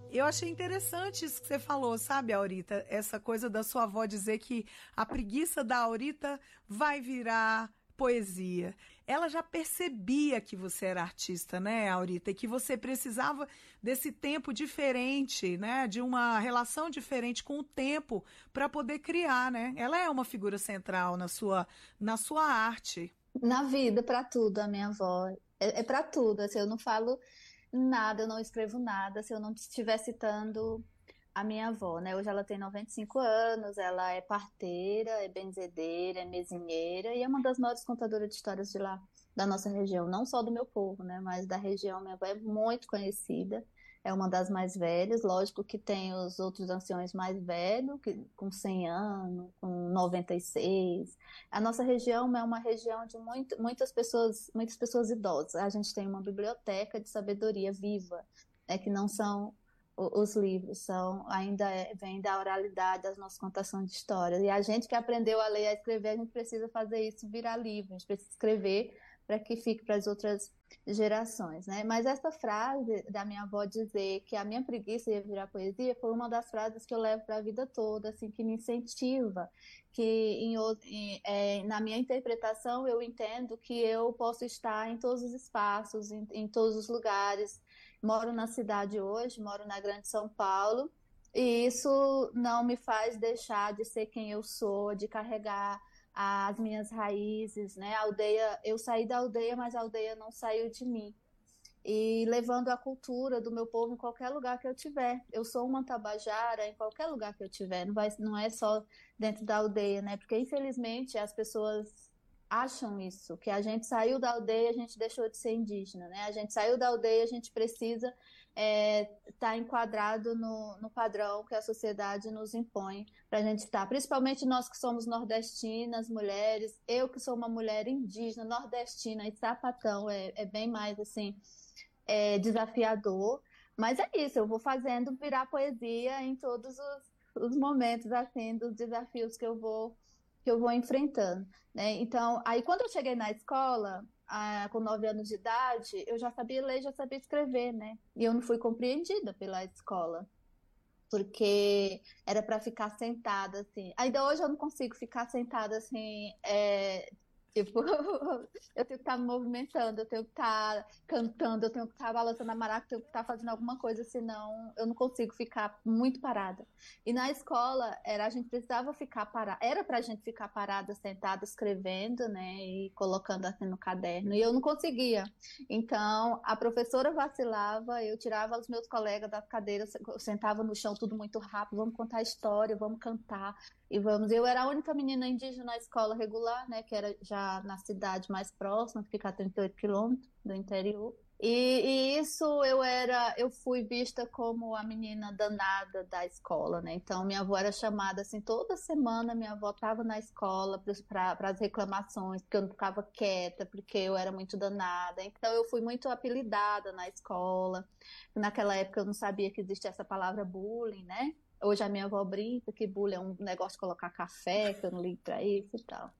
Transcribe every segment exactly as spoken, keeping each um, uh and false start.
Eu achei interessante isso que você falou, sabe, Aurita? Essa coisa da sua avó dizer que a preguiça da Aurita vai virar poesia. Ela já percebia que você era artista, né, Aurita? E que você precisava desse tempo diferente, né? De uma relação diferente com o tempo para poder criar, né? Ela é uma figura central na sua, na sua arte. Na vida, para tudo, a minha avó. É, é para tudo. Assim, eu não falo nada, eu não escrevo nada se eu não estiver citando a minha avó, né? Hoje ela tem noventa e cinco anos, ela é parteira, é benzedeira, é mesinheira e é uma das maiores contadoras de histórias de lá, da nossa região, não só do meu povo, né? Mas da região. Minha avó é muito conhecida, é uma das mais velhas. Lógico que tem os outros anciões mais velhos, que, com cem anos, com noventa e seis. A nossa região é uma região de muito, muitas pessoas, muitas pessoas idosas. A gente tem uma biblioteca de sabedoria viva, né, que não são o- os livros, são ainda é- vem da oralidade, das nossas contações de histórias. E a gente que aprendeu a ler e a escrever, a gente precisa fazer isso virar livro, a gente precisa escrever para que fique para as outras gerações, né? Mas essa frase da minha avó dizer que a minha preguiça ia virar poesia foi uma das frases que eu levo para a vida toda, assim, que me incentiva, que em, o- em- é, na minha interpretação eu entendo que eu posso estar em todos os espaços, em, em todos os lugares. Moro na cidade hoje, moro na Grande São Paulo, e isso não me faz deixar de ser quem eu sou, de carregar as minhas raízes, né? A aldeia, eu saí da aldeia, mas a aldeia não saiu de mim. E levando a cultura do meu povo em qualquer lugar que eu tiver. Eu sou uma tabajara em qualquer lugar que eu tiver, não vai, não é só dentro da aldeia, né? Porque infelizmente as pessoas acham isso, que a gente saiu da aldeia, a gente deixou de ser indígena, né? A gente saiu da aldeia, a gente precisa estar enquadrado no, no padrão que a sociedade nos impõe para a gente estar. Principalmente nós que somos nordestinas, mulheres, eu que sou uma mulher indígena, nordestina e sapatão, é, é bem mais assim é desafiador, mas é isso, eu vou fazendo virar poesia em todos os, os momentos assim dos desafios que eu vou que eu vou enfrentando, né? Então, aí quando eu cheguei na escola, ah, com nove anos de idade, eu já sabia ler, já sabia escrever, né? E eu não fui compreendida pela escola, porque era para ficar sentada assim. Ainda hoje eu não consigo ficar sentada assim, é, tipo, eu tenho que estar me movimentando, eu tenho que estar cantando, eu tenho que estar balançando a maraca, eu tenho que estar fazendo alguma coisa, senão eu não consigo ficar muito parada. E na escola era a gente precisava ficar parada, era para a gente ficar parada, sentada, escrevendo, né, e colocando assim no caderno, e eu não conseguia. Então, a professora vacilava, eu tirava os meus colegas das cadeiras, eu sentava no chão tudo muito rápido, vamos contar história, vamos cantar e vamos. Eu era a única menina indígena na escola regular, né, que era já na cidade mais próxima, que fica a trinta e oito quilômetros do interior. E, e isso eu era, eu fui vista como a menina danada da escola, né? Então minha avó era chamada assim toda semana, minha avó estava na escola para as reclamações, porque eu não ficava quieta, porque eu era muito danada. Então eu fui muito apelidada na escola. Naquela época eu não sabia que existia essa palavra bullying, né? Hoje a minha avó brinca que bullying é um negócio de colocar café, que eu não ligo para isso e tal.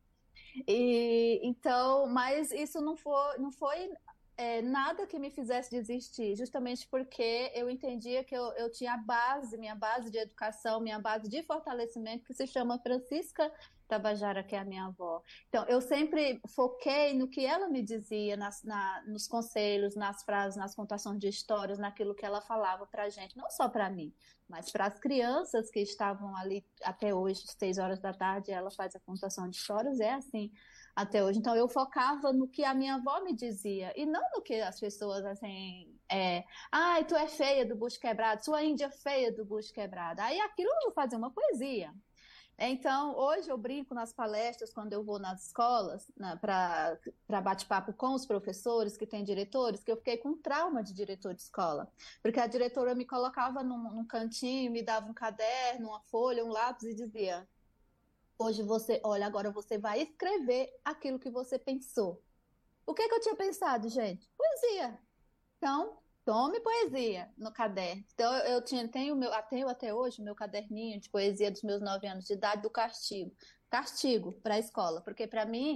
E então, mas isso não foi, não foi é, nada que me fizesse desistir, justamente porque eu entendia que eu, eu tinha a base, minha base de educação, minha base de fortalecimento, que se chama Francisca Tabajara, que é a minha avó. Então, eu sempre foquei no que ela me dizia, nas, na, nos conselhos, nas frases, nas contações de histórias, naquilo que ela falava para a gente, não só para mim, mas para as crianças que estavam ali até hoje, seis horas da tarde, ela faz a contação de histórias, é assim até hoje. Então eu focava no que a minha avó me dizia e não no que as pessoas assim, é, ai, tu é feia do bucho quebrado, sua índia feia do bucho quebrado. Aí aquilo eu fazia uma poesia. Então, hoje eu brinco nas palestras, quando eu vou nas escolas, para para bate-papo com os professores, que têm diretores, que eu fiquei com trauma de diretor de escola. Porque a diretora me colocava num, num cantinho, me dava um caderno, uma folha, um lápis e dizia: hoje você, olha, agora você vai escrever aquilo que você pensou. O que que eu tinha pensado, gente? Poesia. Então, tome poesia no caderno. Então, eu, eu tinha, tenho, meu, tenho até hoje o meu caderninho de poesia dos meus nove anos de idade do castigo. Castigo para a escola, porque para mim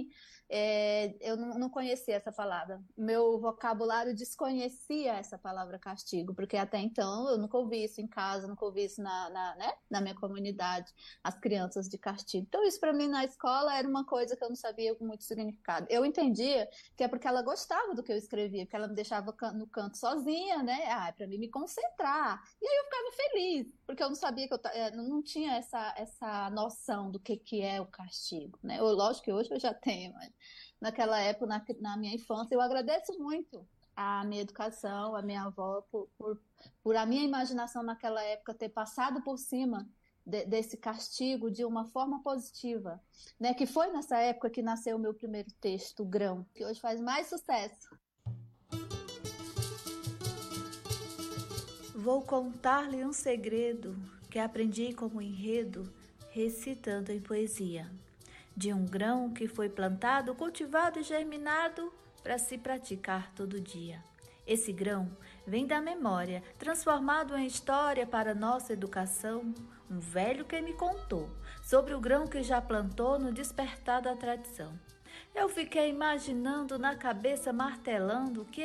é, eu não, não conhecia essa palavra. Meu vocabulário desconhecia essa palavra castigo, porque até então eu nunca ouvi isso em casa, nunca ouvi isso na, na, né, na minha comunidade, as crianças de castigo. Então, isso para mim na escola era uma coisa que eu não sabia com muito significado. Eu entendia que é porque ela gostava do que eu escrevia, porque ela me deixava no canto sozinha, né? Ah, para mim me concentrar. E aí eu ficava feliz, porque eu não sabia que eu não tinha essa, essa noção do que, que é o castigo, né? Eu, lógico que hoje eu já tenho, mas naquela época, na, na minha infância, eu agradeço muito a minha educação, a minha avó, por, por, por a minha imaginação naquela época ter passado por cima de, desse castigo de uma forma positiva, né? Que foi nessa época que nasceu o meu primeiro texto, o Grão, que hoje faz mais sucesso. Vou contar-lhe um segredo que aprendi como enredo, recitando em poesia. De um grão que foi plantado, cultivado e germinado para se praticar todo dia. Esse grão vem da memória, transformado em história para nossa educação. Um velho que me contou sobre o grão que já plantou no despertar da tradição. Eu fiquei imaginando na cabeça, martelando, que